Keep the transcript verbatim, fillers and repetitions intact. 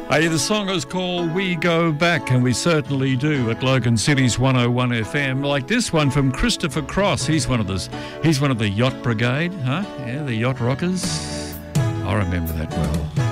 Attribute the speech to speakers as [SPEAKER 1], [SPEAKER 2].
[SPEAKER 1] Hey, the song is called We Go Back, and we certainly do at Logan City's one oh one F M. Like this one from Christopher Cross. He's one of the, he's one of the Yacht Brigade, huh? Yeah, the Yacht Rockers. I remember that well.